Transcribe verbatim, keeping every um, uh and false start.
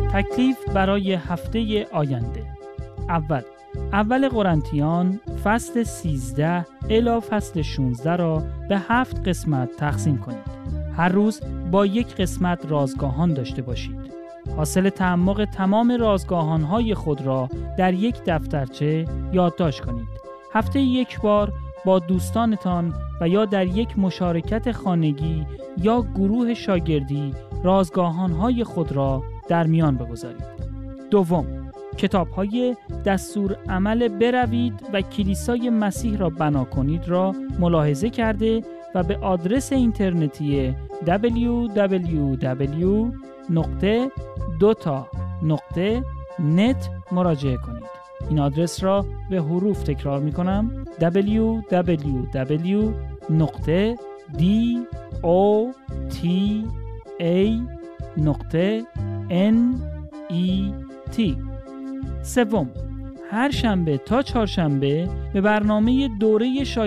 تکلیف برای هفته آینده. اول اول قرنتیان فصل سیزده الی فصل شانزده را به هفت قسمت تقسیم کنید. هر روز با یک قسمت رازگاهان داشته باشید. حاصل تعمق تمام رازگاهان‌های خود را در یک دفترچه یادداشت کنید. هفته یک بار با دوستانتان و یا در یک مشارکت خانگی یا گروه شاگردی رازگاهان‌های خود را در میان بگذارید. دوم، کتاب‌های دستور عمل بروید و کلیسای مسیح را بنا کنید را ملاحظه کرده و به آدرس اینترنتی دبلیو دبلیو دبلیو نقطه دوتا نقطه نت مراجعه کنید. این آدرس را به حروف تکرار می کنم: دبلیو دبلیو دبلیو نقطه دوتا نقطه نت. سوم، هر شنبه تا چهارشنبه به برنامه دوره شاگردی